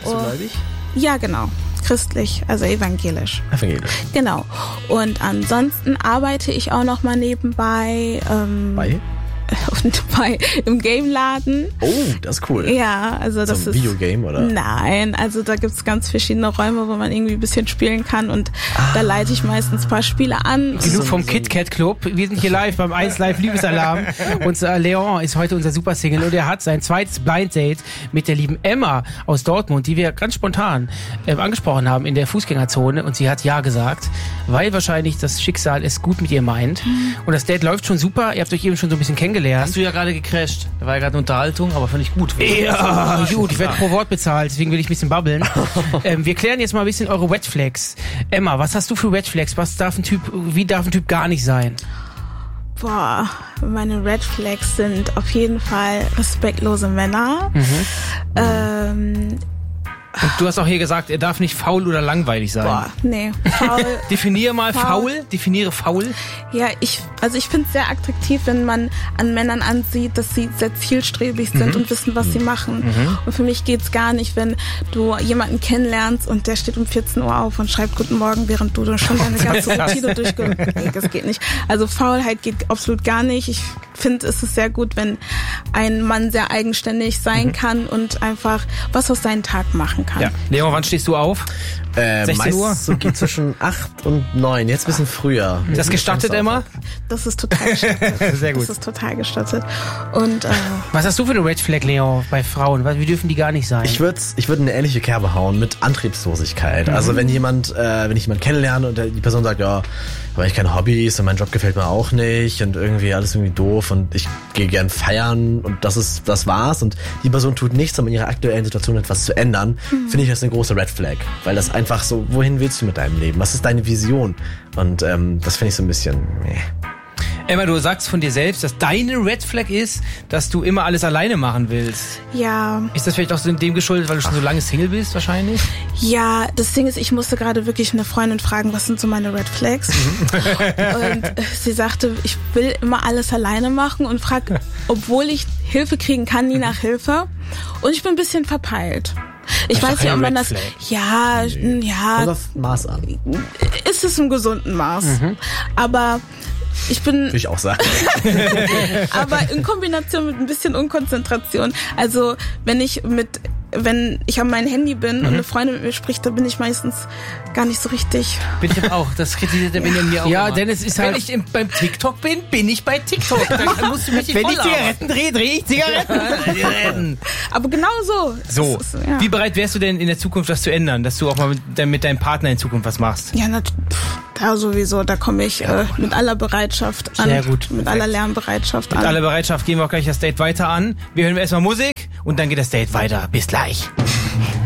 Bist du gläubig? Ja, genau. Christlich, also evangelisch. Evangelisch. Genau. Und ansonsten arbeite ich auch noch mal nebenbei im Game-Laden. Oh, das ist cool. Ja, also das so ein ist... Videogame, oder? Nein, also da gibt's ganz verschiedene Räume, wo man irgendwie ein bisschen spielen kann und da leite ich meistens ein paar Spiele an. Genug vom KitKat Club. Wir sind hier live beim 1 Live Liebesalarm und Leon ist heute unser Supersingle und er hat sein zweites Blind Date mit der lieben Emma aus Dortmund, die wir ganz spontan angesprochen haben in der Fußgängerzone und sie hat ja gesagt, weil wahrscheinlich das Schicksal es gut mit ihr meint und das Date läuft schon super, ihr habt euch eben schon so ein bisschen kennengelernt. Hast du ja gerade gecrasht. Da war ja gerade eine Unterhaltung, aber fand ich gut. Ja, gut, ich werde pro Wort bezahlt, deswegen will ich ein bisschen babbeln. Wir klären jetzt mal ein bisschen eure Red Flags. Emma, was hast du für Red Flags? Wie darf ein Typ gar nicht sein? Boah, meine Red Flags sind auf jeden Fall respektlose Männer. Und du hast auch hier gesagt, er darf nicht faul oder langweilig sein. Boah, nee, faul. Definiere mal faul. Definiere faul. Ja, ich finde es sehr attraktiv, wenn man an Männern ansieht, dass sie sehr zielstrebig sind und wissen, was sie machen. Und für mich geht's gar nicht, wenn du jemanden kennenlernst und der steht um 14 Uhr auf und schreibt Guten Morgen, während du schon deine ganze Routine nee, das geht nicht. Also Faulheit geht absolut gar nicht. Ich finde, es ist sehr gut, wenn ein Mann sehr eigenständig sein kann und einfach was aus seinem Tag machen kann. Ja. Leon, wann stehst du auf? 16 Uhr? So geht zwischen 8 und 9, jetzt ein bisschen früher. Das gestattet, Emma? Das ist total gestattet. Sehr gut. Das ist total gestattet. Und was hast du für eine Red Flag, Leon, bei Frauen? Wie dürfen die gar nicht sein? Ich würde eine ähnliche Kerbe hauen mit Antriebslosigkeit. Also wenn ich jemanden kennenlerne und die Person sagt, ja, aber ich keine Hobbys und mein Job gefällt mir auch nicht und irgendwie alles irgendwie doof und ich gehe gern feiern und das war's und die Person tut nichts, um in ihrer aktuellen Situation etwas zu ändern, finde ich das eine große Red Flag, weil das einfach so, wohin willst du mit deinem Leben? Was ist deine Vision? Und das finde ich so ein bisschen... Emma, du sagst von dir selbst, dass deine Red Flag ist, dass du immer alles alleine machen willst. Ja. Ist das vielleicht auch so in dem geschuldet, weil du schon so lange Single bist wahrscheinlich? Ja, das Ding ist, ich musste gerade wirklich eine Freundin fragen, was sind so meine Red Flags? Und sie sagte, ich will immer alles alleine machen und frag, obwohl ich Hilfe kriegen kann, nie nach Hilfe. Und ich bin ein bisschen verpeilt. Ich weiß nicht, ob man das... Ja. Kommt auf Maß an. Ist es im gesunden Maß. Aber... Würde ich auch sagen. Aber in Kombination mit ein bisschen Unkonzentration. Also wenn ich an meinem Handy bin und eine Freundin mit mir spricht, da bin ich meistens gar nicht so richtig. Bin ich aber auch. Das kritisiert der Benjamin mir auch. Ja, immer. denn es ist halt... Wenn ich beim TikTok bin ich bei TikTok. Dann musst du mich nicht Wenn ich Zigaretten drehe ich Zigaretten. Aber genau so. So. Ist, ja. Wie bereit wärst du denn in der Zukunft, das zu ändern? Dass du auch mal mit deinem Partner in Zukunft was machst? Ja, da sowieso. Da komme ich mit aller Bereitschaft an. Sehr gut. Mit aller Lernbereitschaft an. Mit aller Bereitschaft gehen wir auch gleich das Date weiter an. Wir hören erstmal Musik und dann geht das Date weiter. Bis gleich.